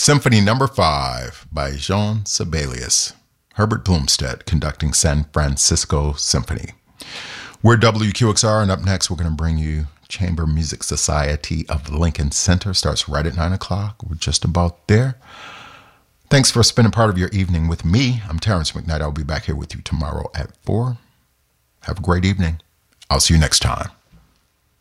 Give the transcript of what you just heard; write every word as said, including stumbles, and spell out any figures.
Symphony Number Five by Jean Sibelius. Herbert Blumstedt conducting San Francisco Symphony. We're W Q X R, and up next we're going to bring you Chamber Music Society of Lincoln Center. Starts right at nine o'clock. We're just about there. Thanks for spending part of your evening with me. I'm Terrence McKnight. I'll be back here with you tomorrow at four. Have a great evening. I'll see you next time.